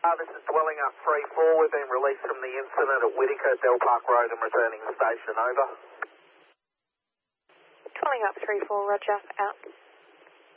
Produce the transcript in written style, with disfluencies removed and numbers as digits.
This is Dwelling Up 3-4. We've been released from the incident at Whittaker, Del Park Road and returning to station. Over. Dwelling Up 3-4, roger, out.